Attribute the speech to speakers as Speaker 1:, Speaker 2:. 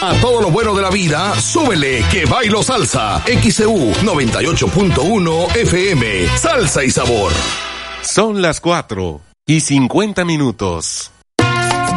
Speaker 1: A todo lo bueno de la vida, súbele que bailo salsa. XEU 98.1 FM. Salsa y sabor.
Speaker 2: Son las 4:50.